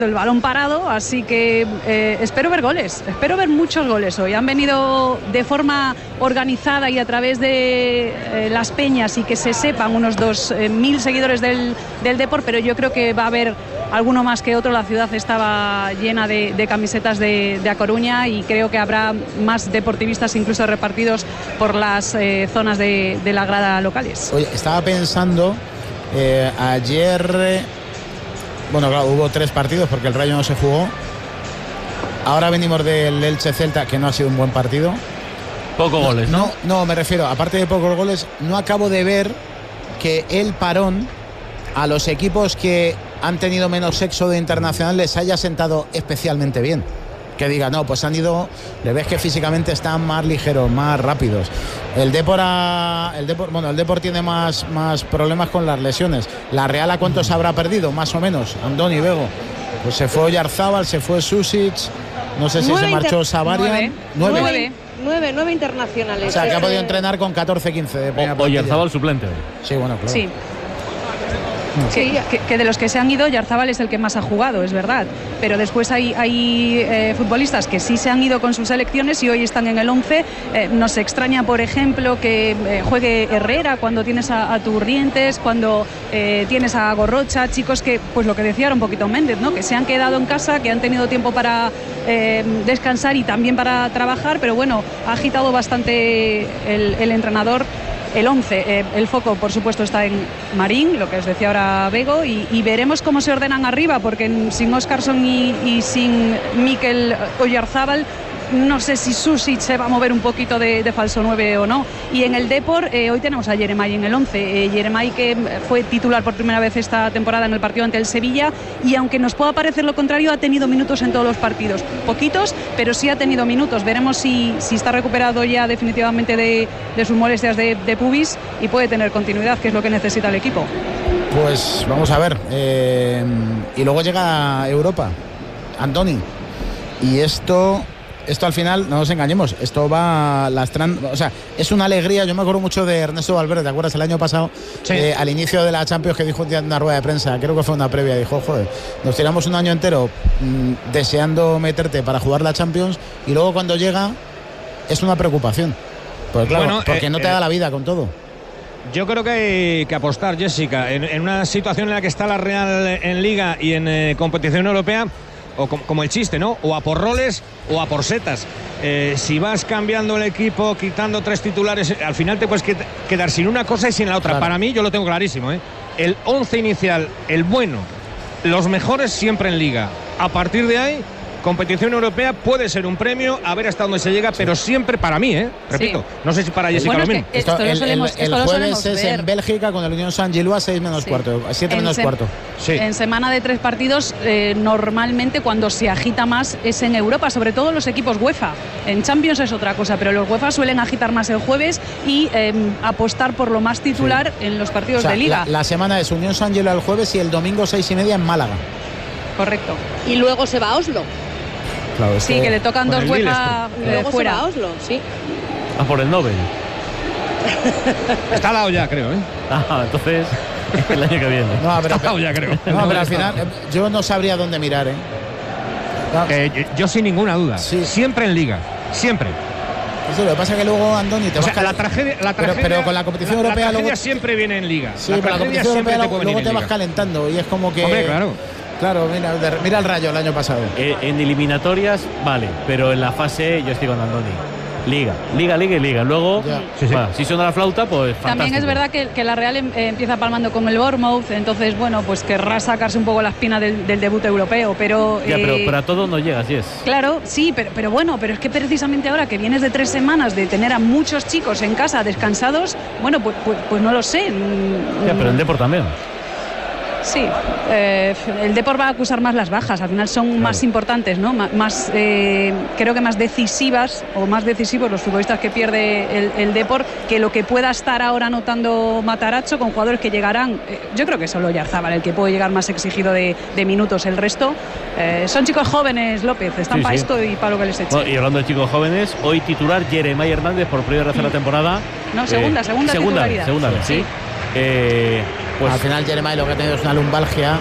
el balón parado, así que espero ver goles, espero ver muchos goles hoy. Han venido de forma organizada y a través de las peñas y que se sepan unos 2.000 seguidores del Depor, pero yo creo que va a haber alguno más que otro. La ciudad estaba llena de camisetas de A Coruña y creo que habrá más deportivistas incluso repartidos por las zonas de la grada locales. Oye, estaba pensando ayer... Bueno, claro, hubo 3 partidos porque el Rayo no se jugó. Ahora venimos del Elche Celta, que no ha sido un buen partido. Pocos goles, ¿no? No, me refiero, aparte de pocos goles, no acabo de ver que el parón a los equipos que han tenido menos éxodo internacional les haya sentado especialmente bien. Que diga, no, pues han ido, le ves que físicamente están más ligeros, más rápidos. El Depor tiene más problemas con las lesiones. La Real, ¿a cuántos habrá perdido? Más o menos, Andoni, Bego. Pues se fue Oyarzabal, se fue Susic, no sé si se marchó Savarian. 9 internacionales. O sea, que ha podido entrenar con 14-15 de primera plantilla. Oyarzabal suplente. Sí, bueno, claro. Sí. Sí, que de los que se han ido, Oyarzabal es el que más ha jugado, es verdad, pero después hay futbolistas que sí se han ido con sus selecciones y hoy están en el 11. Nos extraña, por ejemplo, que juegue Herrera cuando tienes a Turrientes, cuando tienes a Gorrocha, chicos que, pues lo que decía ahora un poquito Méndez, ¿no? Que se han quedado en casa, que han tenido tiempo para descansar y también para trabajar, pero bueno, ha agitado bastante el entrenador. El 11, el foco por supuesto está en Marín, lo que os decía ahora Bego, y veremos cómo se ordenan arriba, porque sin Óscarson y sin Mikel Oyarzabal no sé si Susic se va a mover un poquito de falso 9 o no. Y en el Depor hoy tenemos a Yeremay en el 11. Yeremay, que fue titular por primera vez esta temporada en el partido ante el Sevilla, y aunque nos pueda parecer lo contrario, ha tenido minutos en todos los partidos. Poquitos, pero sí ha tenido minutos. Veremos si está recuperado ya definitivamente de sus molestias de pubis y puede tener continuidad, que es lo que necesita el equipo. Pues vamos a ver. Y luego llega Europa, Antoni. Y esto al final, no nos engañemos, esto va lastrando, o sea, es una alegría. Yo me acuerdo mucho de Ernesto Valverde, ¿te acuerdas? El año pasado, sí, al inicio de la Champions, que dijo un día en una rueda de prensa, creo que fue una previa, dijo, joder, nos tiramos un año entero deseando meterte para jugar la Champions, y luego cuando llega es una preocupación. Pues claro, bueno, porque no te da la vida con todo. Yo creo que hay que apostar, Jessica, en una situación en la que está la Real en Liga y en competición europea, o como el chiste, ¿no? O a por roles o a por setas. Si vas cambiando el equipo, quitando 3 titulares, al final te puedes quedar sin una cosa y sin la otra. Claro. Para mí, yo lo tengo clarísimo, ¿eh? El 11 inicial, el bueno, los mejores siempre en Liga. A partir de ahí, competición europea puede ser un premio, a ver hasta dónde se llega, pero siempre para mí, repito, sí. No sé si para Jessica lo mismo. El jueves es en Bélgica con el Unión Saint-Gilloise a 6 menos cuarto, a 7 menos cuarto. Sí. En semana de 3 partidos, normalmente cuando se agita más es en Europa, sobre todo los equipos UEFA. En Champions es otra cosa, pero los UEFA suelen agitar más el jueves y apostar por lo más titular en los partidos de Liga. La semana es Unión Saint-Gilloise el jueves y el domingo 6:30 en Málaga. Correcto. Y luego se va a Oslo. Claro, sí, que le tocan 2 UEFA fuera. A Oslo, sí. Ah, por el Nobel. Está al lado ya, creo, ¿eh? Ah, entonces el año que viene. No, pero, está al lado ya, creo. No, pero al final yo no sabría dónde mirar, ¿eh? Yo sin ninguna duda. Sí. Siempre en Liga. Siempre. Eso, lo que pasa es que luego, Andoni, te vas la tragedia, pero con la competición europea la tragedia luego siempre viene en Liga. Sí, pero la competición europea luego te vas calentando y es como que... Hombre, claro. Claro, mira el Rayo el año pasado. En eliminatorias, vale, pero en la fase yo estoy con Andoni. Liga. Luego, si suena la flauta, pues fantástico. También es verdad que la Real empieza palmando con el Bournemouth, entonces, bueno, pues querrá sacarse un poco la espina del debut europeo, pero... pero a todo no llega, así es. Claro, sí, pero bueno, pero es que precisamente ahora que vienes de 3 semanas de tener a muchos chicos en casa descansados, bueno, pues no lo sé. Pero el Depor también. Sí, el Depor va a acusar más las bajas, al final son más importantes, ¿no? Creo que más decisivas o más decisivos los futbolistas que pierde el Depor que lo que pueda estar ahora anotando Matarazzo con jugadores que llegarán. Yo creo que solo Oyarzabal el que puede llegar más exigido de minutos. El resto son chicos jóvenes, López, están para esto y para lo que les eche. Bueno, y hablando de chicos jóvenes, hoy titular Yeremay Hernández por primera vez en la temporada. No, segunda titularidad. Segunda vez, sí. Al final Jeremai lo que ha tenido es una lumbalgia,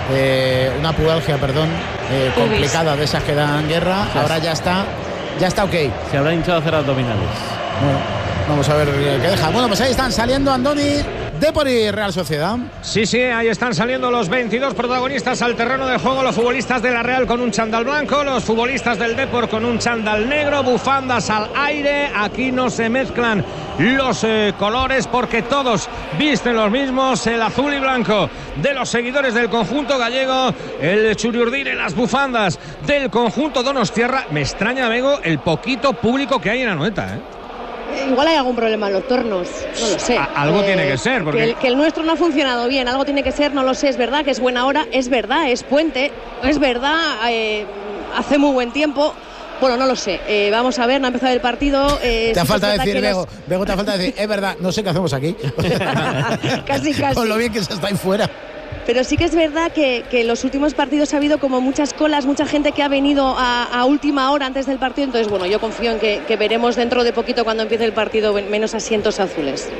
una pubalgia, complicada, de esas que dan guerra. Ahora ya está ok. Se habrá hinchado a hacer abdominales. Bueno, vamos a ver qué deja. Bueno, pues ahí están saliendo Andoni, Depor y Real Sociedad. Sí, ahí están saliendo los 22 protagonistas al terreno de juego. Los futbolistas de la Real con un chándal blanco, los futbolistas del Depor con un chándal negro, bufandas al aire. Aquí no se mezclan los colores porque todos visten los mismos, el azul y blanco de los seguidores del conjunto gallego, el Churiurdin en las bufandas del conjunto donostiarra. Me extraña, Bego, el poquito público que hay en Anoeta, Igual hay algún problema en los tornos, no lo sé. Algo tiene que ser. Porque... Que el nuestro no ha funcionado bien, algo tiene que ser, no lo sé. Es verdad que es buena hora, es verdad, es puente, es verdad, hace muy buen tiempo. Bueno, no lo sé. Vamos a ver, no ha empezado el partido. Te falta decir, Bego, te falta decir, es verdad, no sé qué hacemos aquí. Casi. Con lo bien que se está ahí fuera. Pero sí que es verdad que en los últimos partidos ha habido como muchas colas, mucha gente que ha venido a última hora antes del partido. Entonces, bueno, yo confío en que veremos dentro de poquito, cuando empiece el partido, menos asientos azules.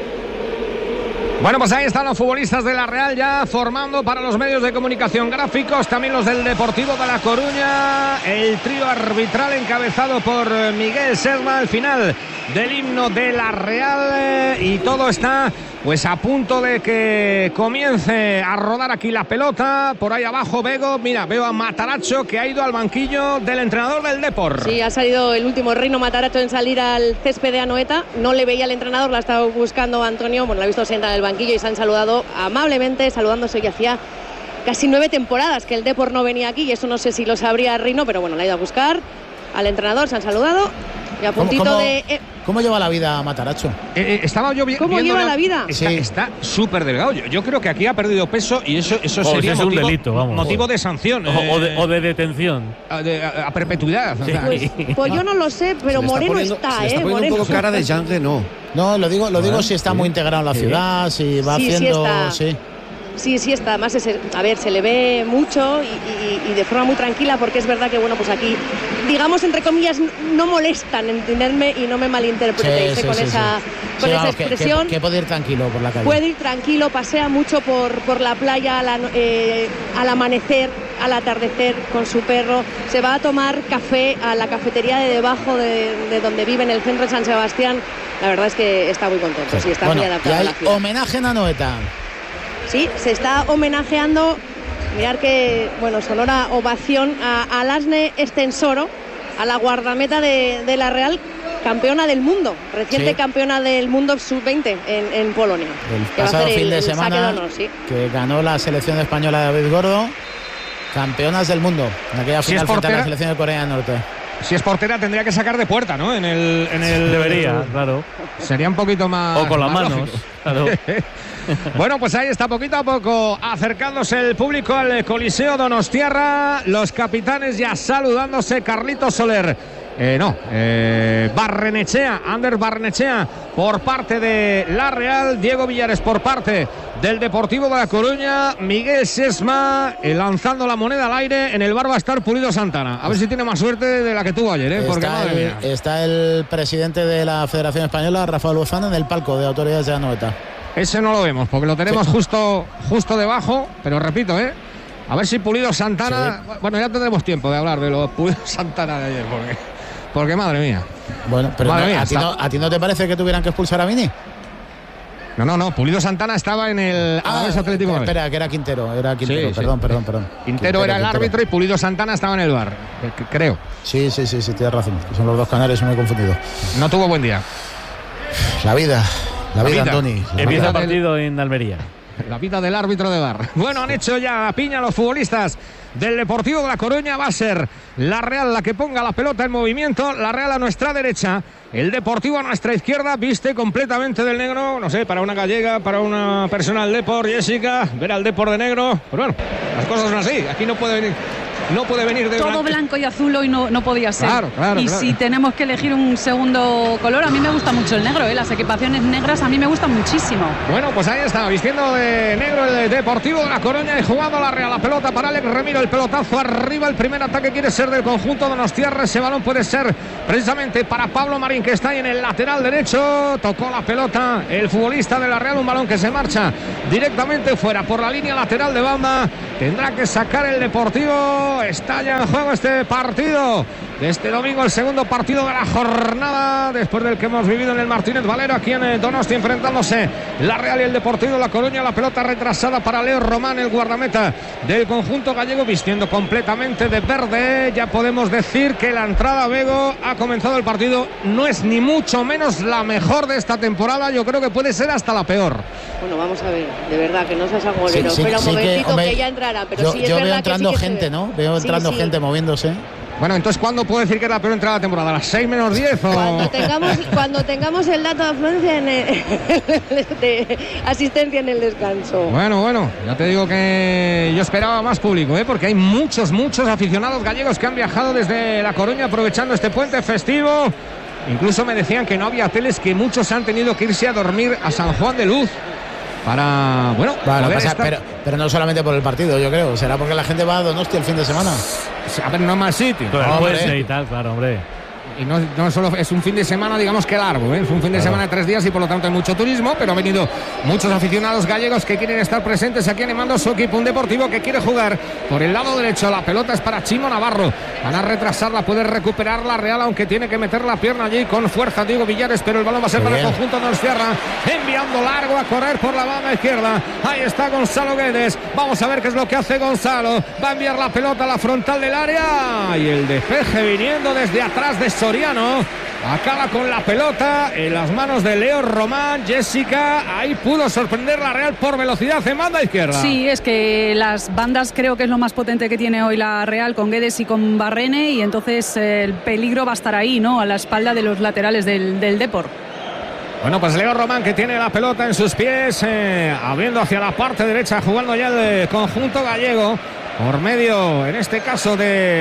Bueno, pues ahí están los futbolistas de la Real ya formando para los medios de comunicación gráficos, también los del Deportivo de La Coruña, el trío arbitral encabezado por Miguel Sesma al final del himno de la Real, y todo está pues a punto de que comience a rodar aquí la pelota. Por ahí abajo, Bego, mira, veo a Matarazzo, que ha ido al banquillo del entrenador del Depor. Sí, ha salido el último Reino Matarazzo en salir al césped de Anoeta. No le veía al entrenador, la ha estado buscando Antonio. Bueno, la ha visto sentada en el banquillo y se han saludado amablemente, saludándose, que hacía casi 9 temporadas que el Depor no venía aquí, y eso no sé si lo sabría Reino, pero bueno, la ha ido a buscar al entrenador, se han saludado. Y a puntito ¿Cómo lleva la vida Matarazzo? Estaba yo viendo. ¿Cómo lleva la vida? Está súper delgado. Yo creo que aquí ha perdido peso, y eso sería un delito, vamos. Motivo de sanción. O de detención. A perpetuidad. Pues yo no lo sé, pero Moreno está, está poniendo Moreno. un poco cara de Jean Reno. No, lo digo si está muy integrado en la ciudad, si va haciendo... Sí está, además se le ve mucho y de forma muy tranquila, porque es verdad que, bueno, pues aquí, digamos, entre comillas, no molestan, entenderme y no me malinterpretéis con esa expresión. Que puede ir tranquilo por la calle. Puede ir tranquilo, pasea mucho por la playa al amanecer, al atardecer con su perro, se va a tomar café a la cafetería de debajo de donde vive, en el centro de San Sebastián. La verdad es que está muy contento, está muy adaptado a la ciudad. Homenaje en Anoeta. Sí, se está homenajeando, mirar que, bueno, sonora ovación a Lasne Estensoro, a la guardameta de la Real, campeona del mundo, reciente campeona del mundo sub-20 en Polonia. El pasado fin de semana, que ganó la selección española de David Gordo, campeonas del mundo, en aquella final frente a la selección de Corea del Norte. Si es portera, tendría que sacar de puerta, ¿no? Debería, claro. Sería un poquito más... O con las manos, claro. Bueno, pues ahí está, poquito a poco acercándose el público al Coliseo donostiarra. Los capitanes ya saludándose. Carlitos Soler, Barrenechea, Ander Barrenechea por parte de la Real, Diego Villares por parte del Deportivo de La Coruña, Miguel Sesma lanzando la moneda al aire. En el bar va a estar Pulido Santana. A ver si tiene más suerte de la que tuvo ayer, porque madre mía. Está el presidente de la Federación Española, Rafael Lozano, en el palco de autoridades de Anoeta. Ese no lo vemos, porque lo tenemos justo debajo, pero repito, a ver si Pulido Santana... Sí. Bueno, ya tendremos tiempo de hablar de los Pulido Santana de ayer, porque madre mía. Bueno, pero madre mía, ¿a ti no te parece que tuvieran que expulsar a Vini? No, Pulido Santana estaba en el Atlético. Espera, que era Quintero, sí, perdón. Quintero era el árbitro y Pulido Santana estaba en el bar, creo. Sí, tienes razón, son los dos canales, me he confundido. No tuvo buen día. La vida, Antoni. Empieza el partido en Almería. La vida del árbitro de bar. Bueno, han hecho ya la piña los futbolistas del Deportivo de La Coruña. Va a ser la Real la que ponga la pelota en movimiento. La Real a nuestra derecha, el Deportivo a nuestra izquierda. Viste completamente del negro. No sé, para una gallega, para una persona del Depor, Jessica, ver al Depor de negro. Pero bueno, las cosas son así. Aquí no puede venir. no puede venir de todo blanco y azul hoy no podía ser. Claro, y si tenemos que elegir un segundo color, a mí me gusta mucho el negro, las equipaciones negras a mí me gustan muchísimo. Bueno, pues ahí está, vistiendo de negro el Deportivo de La Coruña y jugando la Real. La pelota para Alex Remiro, el pelotazo arriba, el primer ataque quiere ser del conjunto donostiarra. Ese balón puede ser precisamente para Pablo Marín, que está ahí en el lateral derecho. Tocó la pelota el futbolista de la Real, un balón que se marcha directamente fuera por la línea lateral de banda. Tendrá que sacar el Deportivo. Está ya en juego este partido de este domingo, el segundo partido de la jornada, después del que hemos vivido en el Martínez Valero, aquí en Donosti, enfrentándose la Real y el Deportivo de La Coruña. La pelota retrasada para Leo Román, el guardameta del conjunto gallego, vistiendo completamente de verde. Ya podemos decir que la entrada a Bego ha comenzado el partido. No es ni mucho menos la mejor de esta temporada, yo creo que puede ser hasta la peor. Bueno, vamos a ver, de verdad, que no seas agorero. Espera un momentito que ya entrará, pero sí es verdad veo entrando que sí gente, ¿no? Veo entrando gente moviéndose. Bueno, entonces, ¿cuándo puedo decir que es la peor entrada de la temporada? ¿A las 6 menos 10? O... Cuando tengamos el dato de afluencia de asistencia en el descanso. Bueno, ya te digo que yo esperaba más público, porque hay muchos aficionados gallegos que han viajado desde La Coruña aprovechando este puente festivo. Incluso me decían que no había hoteles, que muchos han tenido que irse a dormir a San Juan de Luz. Para, pero no solamente por el partido, yo creo. Será porque la gente va a Donosti el fin de semana. A ver, no es mal sitio. Y tal, claro, hombre. Y no solo es un fin de semana, digamos que largo, es un fin de semana de 3 días y por lo tanto hay mucho turismo, pero han venido muchos aficionados gallegos que quieren estar presentes aquí animando a su equipo. Un Deportivo que quiere jugar por el lado derecho. La pelota es para Chimo Navarro. Van a retrasarla, puede recuperar la Real, aunque tiene que meter la pierna allí con fuerza Diego Villares, pero el balón va a ser para el conjunto de Donostiarra, enviando largo a correr por la banda izquierda. Ahí está Gonzalo Guedes. Vamos a ver qué es lo que hace Gonzalo. Va a enviar la pelota a la frontal del área y el despeje viniendo desde atrás de Soriano. Acaba con la pelota en las manos de Leo Román. Jessica, ahí pudo sorprender la Real por velocidad en banda izquierda. Sí, es que las bandas creo que es lo más potente que tiene hoy la Real, con Guedes y con Barrene, y entonces el peligro va a estar ahí, ¿no? A la espalda de los laterales del Depor. Bueno, pues Leo Román, que tiene la pelota en sus pies, abriendo hacia la parte derecha, jugando ya el conjunto gallego. Por medio, en este caso,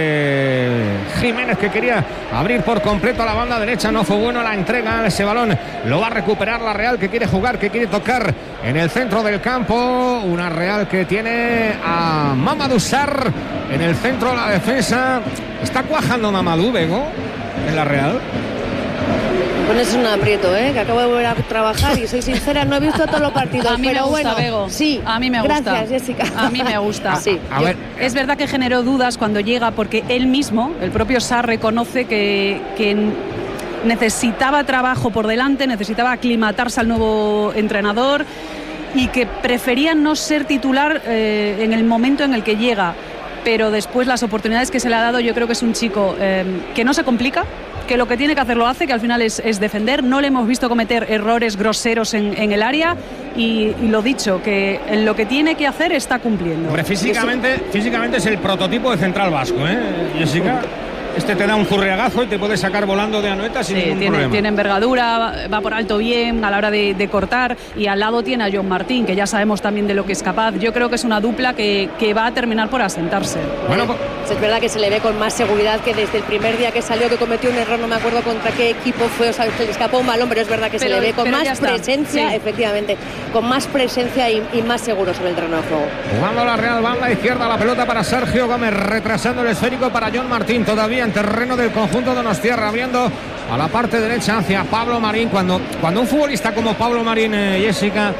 de Jiménez, que quería abrir por completo a la banda derecha. No fue bueno la entrega. Ese balón lo va a recuperar la Real, que quiere jugar, que quiere tocar en el centro del campo. Una Real que tiene a Mamadou Sarr en el centro de la defensa. Está cuajando Mamadou, Bego, en la Real. Pones un aprieto, que acabo de volver a trabajar y soy sincera, no he visto todos los partidos. A mí pero me gusta, bueno, Bego. Sí, a mí me gusta. Gracias, Jessica. A mí me gusta. Sí. A ver. Es verdad que generó dudas cuando llega, porque él mismo, el propio Sarr, reconoce que necesitaba trabajo por delante, necesitaba aclimatarse al nuevo entrenador y que prefería no ser titular en el momento en el que llega. Pero después las oportunidades que se le ha dado, yo creo que es un chico que no se complica, que lo que tiene que hacer lo hace, que al final es defender. No le hemos visto cometer errores groseros en el área y lo dicho, que en lo que tiene que hacer está cumpliendo. Hombre, físicamente es el prototipo de central vasco, Jessica. Este te da un zurriagazo y te puede sacar volando de Anoeta sin ningún problema. Tiene envergadura, va por alto bien a la hora de cortar, y al lado tiene a John Martín, que ya sabemos también de lo que es capaz. Yo creo que es una dupla que va a terminar por asentarse. Bueno, es verdad que se le ve con más seguridad que desde el primer día que salió, que cometió un error, no me acuerdo contra qué equipo fue, o sea, se le escapó un balón, pero es verdad que se le ve con más presencia, efectivamente, con más presencia y más seguro sobre el terreno de juego. Jugando la Real, banda izquierda, la pelota para Sergio Gómez, retrasando el esférico para John Martín, todavía en terreno del conjunto donostiarra, abriendo a la parte derecha hacia Pablo Marín. Cuando un futbolista como Pablo Marín, Jessica,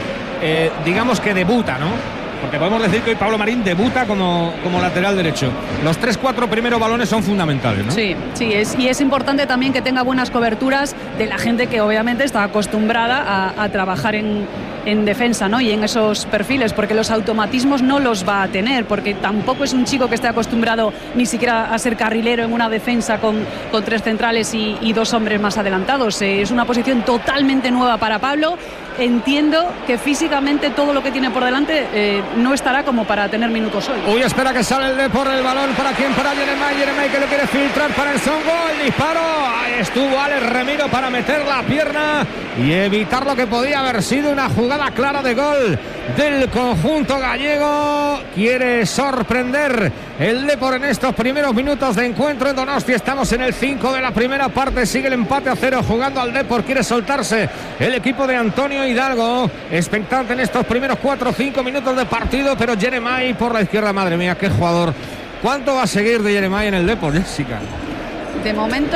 digamos que debuta, ¿no? Porque podemos decir que hoy Pablo Marín debuta como lateral derecho. Los 3-4 primeros balones son fundamentales, ¿no? Sí, y es importante también que tenga buenas coberturas de la gente que obviamente está acostumbrada a trabajar en defensa, ¿no? Y en esos perfiles, porque los automatismos no los va a tener, porque tampoco es un chico que esté acostumbrado ni siquiera a ser carrilero en una defensa con 3 centrales y 2 hombres más adelantados. Es una posición totalmente nueva para Pablo. Entiendo que físicamente todo lo que tiene por delante no estará como para tener minutos hoy. Uy, espera que sale el por el balón. ¿Para quién? Para Jeremai que lo quiere filtrar para el Songo. El disparo. Ahí estuvo Alex Remiro para meter la pierna y evitar lo que podía haber sido una jugada jugada clara de gol del conjunto gallego. Quiere sorprender el Depor en estos primeros minutos de encuentro en Donostia. Estamos en el 5 de la primera parte, sigue el empate a 0 jugando al Depor. Quiere soltarse el equipo de Antonio Hidalgo, expectante en estos primeros 4 o 5 minutos de partido, pero Jeremai por la izquierda, madre mía, qué jugador. ¿Cuánto va a seguir de Jeremai en el Depor, Jessica? De momento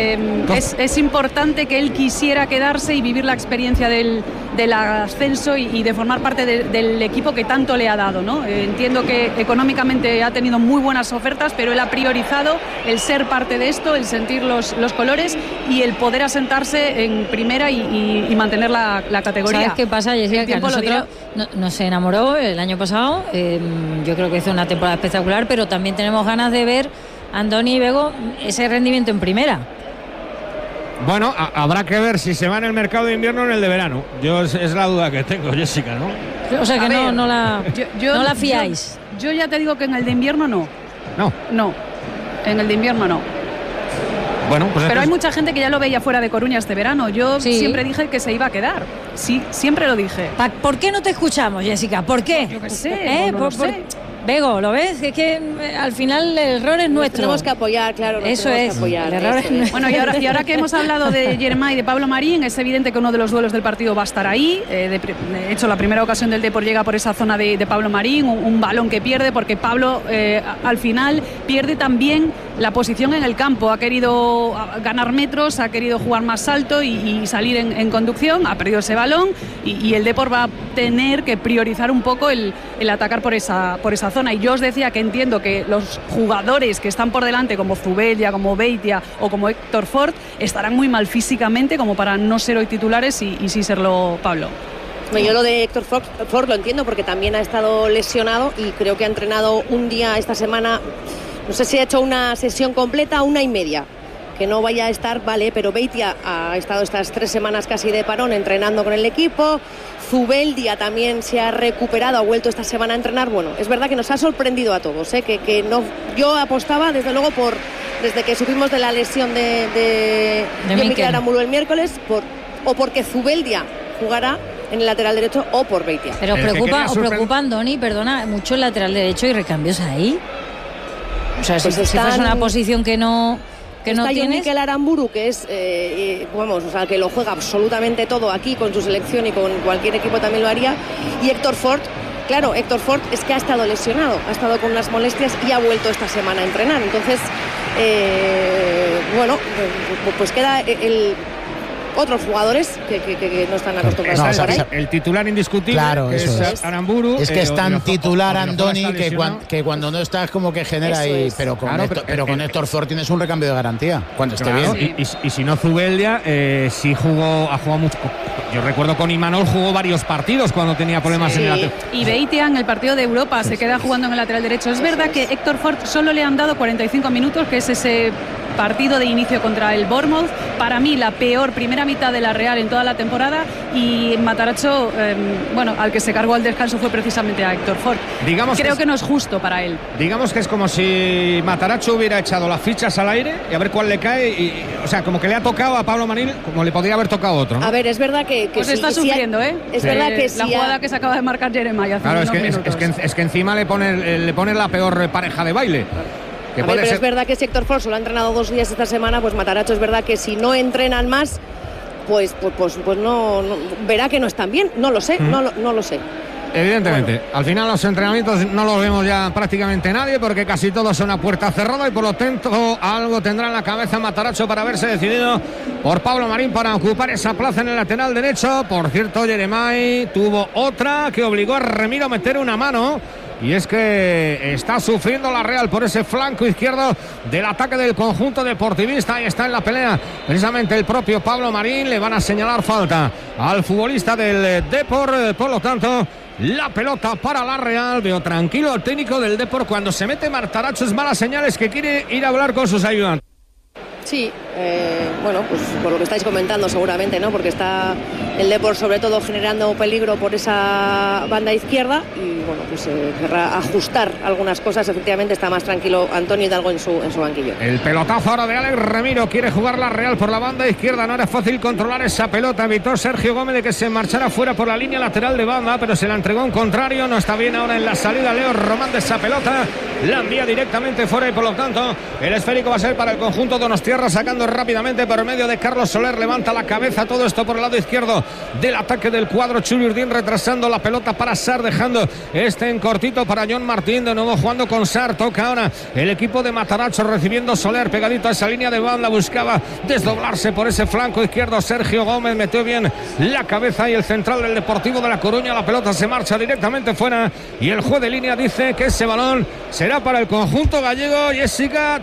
es importante que él quisiera quedarse y vivir la experiencia del ascenso y de formar parte del equipo que tanto le ha dado, ¿no? Entiendo que económicamente ha tenido muy buenas ofertas, pero él ha priorizado el ser parte de esto, el sentir los colores y el poder asentarse en primera y mantener la categoría. ¿Sabes qué pasa, Jessica? Que nosotros nos enamoró el año pasado, yo creo que hizo una temporada espectacular, pero también tenemos ganas de ver Andoni y Bego ese rendimiento en primera. Bueno, habrá que ver si se va en el mercado de invierno o en el de verano. Es la duda que tengo, Jessica, ¿no? O sea que no la fiáis. Yo ya te digo que en el de invierno no. No, en el de invierno no. Bueno, pues pero hay mucha gente que ya lo veía fuera de Coruña este verano. Yo siempre dije que se iba a quedar. Sí, siempre lo dije. ¿Por qué no te escuchamos, Jessica? ¿Por qué? Yo qué sé. No sé. Bego, ¿lo ves? Es que al final el error es nuestro. Tenemos que apoyar, claro. Eso es. El error es nuestro. Bueno, y ahora que hemos hablado de Jeremai y de Pablo Marín, es evidente que uno de los duelos del partido va a estar ahí. De hecho, la primera ocasión del Depor llega por esa zona de Pablo Marín, un balón que pierde, porque Pablo al final pierde también la posición en el campo. Ha querido ganar metros, ha querido jugar más alto y salir en conducción. Ha perdido ese balón y el Depor va a tener que priorizar un poco el atacar por esa zona. Y yo os decía que entiendo que los jugadores que están por delante, como Zubeldia, como Beitia o como Héctor Fort, estarán muy mal físicamente como para no ser hoy titulares y sí serlo Pablo. Yo lo de Héctor Fort lo entiendo porque también ha estado lesionado y creo que ha entrenado un día esta semana. No sé si ha hecho una sesión completa, 1:30. Que no vaya a estar, vale, pero Beitia ha estado estas 3 semanas casi de parón entrenando con el equipo. Zubeldia también se ha recuperado, ha vuelto esta semana a entrenar. Bueno, es verdad que nos ha sorprendido a todos, que no, yo apostaba desde luego desde que supimos de la lesión de Mikel Aramburu el miércoles, porque Zubeldia jugará en el lateral derecho o por Beitia. Pero preocupa Andoni, perdona, mucho el lateral derecho y recambios ahí. O sea, pues si fuese una posición que no tienes. Mikel Aramburu, que es que lo juega absolutamente todo aquí con su selección y con cualquier equipo también lo haría. Y Héctor Fort, claro, Héctor Fort es que ha estado lesionado, ha estado con unas molestias y ha vuelto esta semana a entrenar. Entonces, pues queda otros jugadores que no están acostumbrados a estar ahí. El titular indiscutible, claro, que es Aramburu. Es que es tan titular Andoni que cuando no estás como que genera ahí. Pero con Héctor Fort tienes un recambio de garantía cuando esté bien. Y si no, Zubeldia ha jugado mucho. Yo recuerdo con Imanol jugó varios partidos cuando tenía problemas en el lateral. Y Beitia en el partido de Europa se queda jugando en el lateral derecho. Es verdad que Héctor Fort solo le han dado 45 minutos, que es ese partido de inicio contra el Bournemouth. Para mí la peor primera mitad de la Real en toda la temporada, y Matarazzo, al que se cargó al descanso fue precisamente a Héctor Fort. Creo que no es justo para él. Digamos que es como si Matarazzo hubiera echado las fichas al aire y a ver cuál le cae, como que le ha tocado a Pablo Marín como le podría haber tocado a otro, ¿no? A ver, es verdad que pues está sufriendo, Es verdad que la jugada que se acaba de marcar Jeremai hace unos minutos. Es que encima le pone la peor pareja de baile. Pero es verdad que si Héctor Fort solo ha entrenado 2 días esta semana, pues Matarazzo es verdad que si no entrenan más, pues no verá que no están bien. No lo sé, no lo sé. Evidentemente, al final los entrenamientos no los vemos ya prácticamente nadie, porque casi todos son a puerta cerrada, y por lo tanto algo tendrá en la cabeza Matarazzo para haberse decidido por Pablo Marín para ocupar esa plaza en el lateral derecho. Por cierto, Jeremai tuvo otra que obligó a Remiro a meter una mano. Y es que está sufriendo la Real por ese flanco izquierdo del ataque del conjunto deportivista. Y está en la pelea precisamente el propio Pablo Marín. Le van a señalar falta al futbolista del Depor. Por lo tanto, la pelota para la Real. Veo tranquilo al técnico del Depor. Cuando se mete Matarazzo es mala señal, es que quiere ir a hablar con sus ayudantes. Sí, bueno, pues por lo que estáis comentando seguramente, ¿no? Porque está el Depor sobre todo generando peligro por esa banda izquierda y bueno, pues querrá ajustar algunas cosas. Efectivamente está más tranquilo Antonio Hidalgo en su banquillo. El pelotazo ahora de Alex Remiro, quiere jugar la Real por la banda izquierda, no era fácil controlar esa pelota, evitó Sergio Gómez de que se marchara fuera por la línea lateral de banda, pero se la entregó un contrario, no está bien ahora en la salida Leo Román de esa pelota, la envía directamente fuera y por lo tanto el esférico va a ser para el conjunto donostiarra, sacando rápidamente por medio de Carlos Soler, levanta la cabeza, todo esto por el lado izquierdo del ataque del cuadro Churi Urdín, retrasando la pelota para Sar, dejando este en cortito para John Martín, de nuevo jugando con Sar, toca ahora el equipo de Matarazzo, recibiendo Soler pegadito a esa línea de banda, buscaba desdoblarse por ese flanco izquierdo, Sergio Gómez metió bien la cabeza y el central del Deportivo de La Coruña, la pelota se marcha directamente fuera y el juez de línea dice que ese balón será para el conjunto gallego. Jessica,